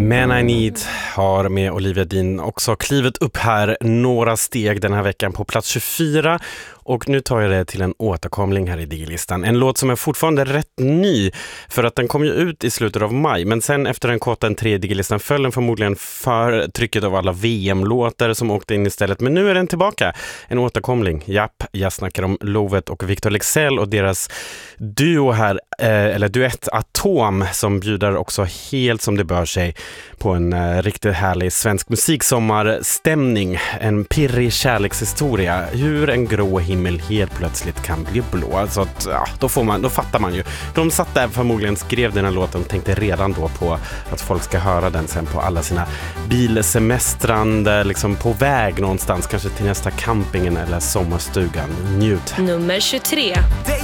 Man I Need har med Olivia Dean också klivit upp här några steg den här veckan på plats 24. Och nu tar jag det till en återkomling här i Digilistan. En låt som är fortfarande rätt ny för att den kom ju ut i slutet av maj. Men sen efter den korta entré i Digilistan föll den förmodligen för trycket av alla VM-låtar som åkte in istället. Men nu är den tillbaka. En återkomling. Japp, jag snackar om Lovet och Victor Leksell och deras duo här, eller duett Atom, som bjuder också helt som det bör sig på en riktigt härlig svensk musiksommarstämning. En pirrig kärlekshistoria. Hur en grå himmel helt plötsligt kan bli blå. Så att, ja, då fattar man ju. De satt där förmodligen, skrev den här låten och tänkte redan då på att folk ska höra den sen på alla sina bilsemestrande, liksom på väg någonstans, kanske till nästa campingen eller sommarstugan. Njut. Nummer 23. Det